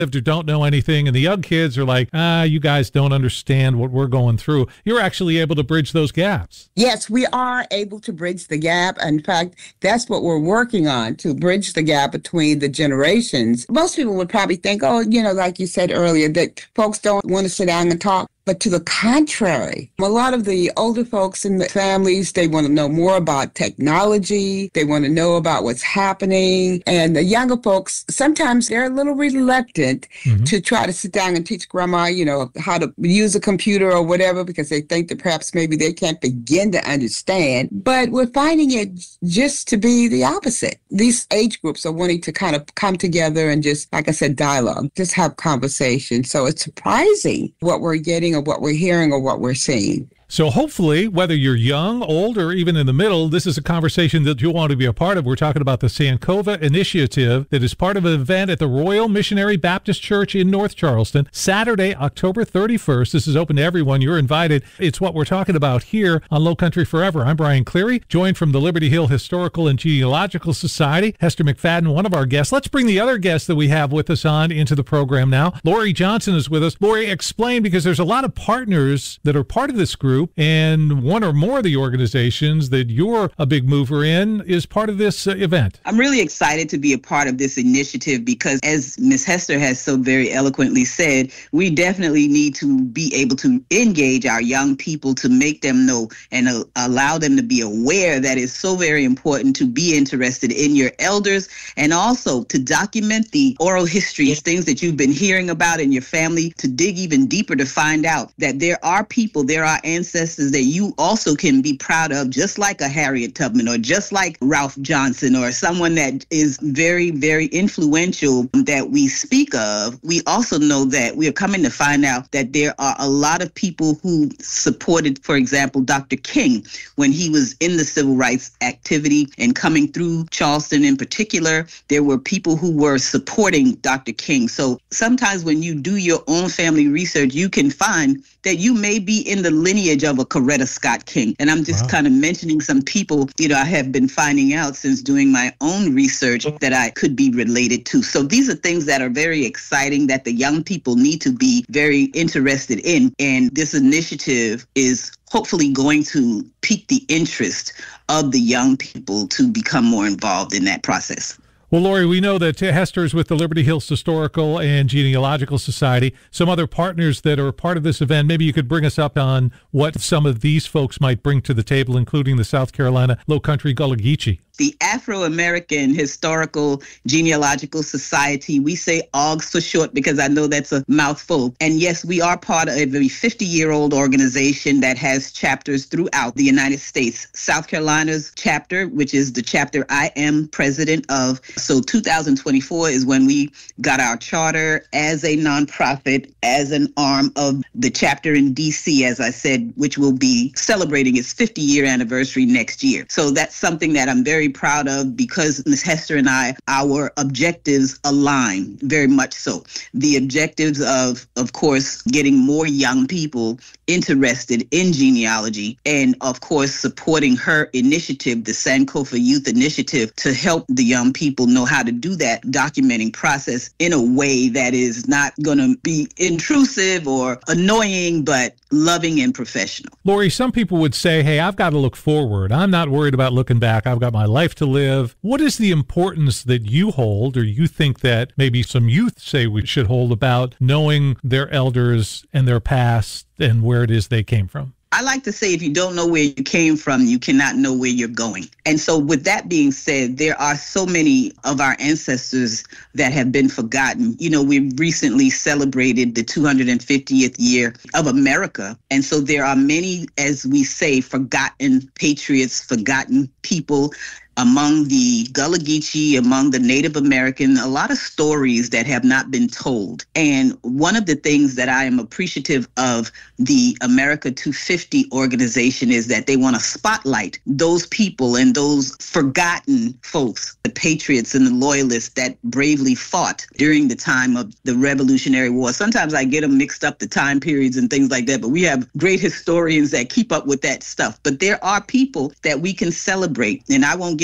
who don't know anything, and the young kids are like, you guys don't understand what we're going through. You're actually able to bridge those gaps. Yes, we are able to bridge the gap. In fact, that's what we're working on, to bridge the gap between the generations. Most people would probably think, like you said earlier, that folks don't want to sit down and talk. But to the contrary, a lot of the older folks in the families, they want to know more about technology. They want to know about what's happening. And the younger folks, sometimes they're a little reluctant to try to sit down and teach grandma, how to use a computer or whatever, because they think that perhaps maybe they can't begin to understand. But we're finding it just to be the opposite. These age groups are wanting to kind of come together and just, like I said, dialogue, just have conversation. So it's surprising what we're getting, or what we're hearing, or what we're seeing. So hopefully, whether you're young, old, or even in the middle, this is a conversation that you'll want to be a part of. We're talking about the Sankofa Initiative that is part of an event at the Royal Missionary Baptist Church in North Charleston, Saturday, October 31st. This is open to everyone. You're invited. It's what we're talking about here on Low Country Forever. I'm Brian Cleary, joined from the Liberty Hill Historical and Genealogical Society, Hester McFadden, one of our guests. Let's bring the other guests that we have with us on into the program now. Lori Johnson is with us. Lori, explain, because there's a lot of partners that are part of this group, and one or more of the organizations that you're a big mover in is part of this event. I'm really excited to be a part of this initiative because, as Ms. Hester has so very eloquently said, we definitely need to be able to engage our young people, to make them know and allow them to be aware that it's so very important to be interested in your elders, and also to document the oral histories, things that you've been hearing about in your family, to dig even deeper to find out that there are people, there are ancestors that you also can be proud of, just like a Harriet Tubman or just like Ralph Johnson or someone that is very, very influential that we speak of. We also know that we are coming to find out that there are a lot of people who supported, for example, Dr. King when he was in the civil rights activity and coming through Charleston in particular. There were people who were supporting Dr. King. So sometimes when you do your own family research, you can find that you may be in the lineage of a Coretta Scott King. And I'm just kind of mentioning some people, I have been finding out since doing my own research that I could be related to. So these are things that are very exciting that the young people need to be very interested in. And this initiative is hopefully going to pique the interest of the young people to become more involved in that process. Well, Lori, we know that Hester is with the Liberty Hills Historical and Genealogical Society. Some other partners that are part of this event, maybe you could bring us up on what some of these folks might bring to the table, including the South Carolina Low Country Gullah Geechee. The Afro-American Historical Genealogical Society. We say AUGS for short because I know that's a mouthful. And yes, we are part of a 50-year-old organization that has chapters throughout the United States. South Carolina's chapter, which is the chapter I am president of. So 2024 is when we got our charter as a nonprofit, as an arm of the chapter in D.C., as I said, which will be celebrating its 50-year anniversary next year. So that's something that I'm very proud of because Ms. Hester and I, our objectives align very much so. The objectives of course, getting more young people interested in genealogy and, of course, supporting her initiative, the Sankofa Youth Initiative, to help the young people know how to do that documenting process in a way that is not going to be intrusive or annoying, but loving and professional. Lori, some people would say, hey, I've got to look forward. I'm not worried about looking back. I've got my life to live. What is the importance that you hold, or you think that maybe some youth say we should hold, about knowing their elders and their past and where it is they came from? I like to say if you don't know where you came from, you cannot know where you're going. And so with that being said, there are so many of our ancestors that have been forgotten. We recently celebrated the 250th year of America. And so there are many, as we say, forgotten patriots, forgotten people among the Gullah Geechee, among the Native American, a lot of stories that have not been told. And one of the things that I am appreciative of the America 250 organization is that they want to spotlight those people and those forgotten folks, the patriots and the loyalists that bravely fought during the time of the Revolutionary War. Sometimes I get them mixed up, the time periods and things like that, but we have great historians that keep up with that stuff. But there are people that we can celebrate, and I won't get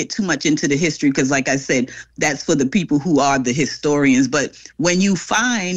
get too much into the history because, like I said, that's for the people who are the historians. But when you find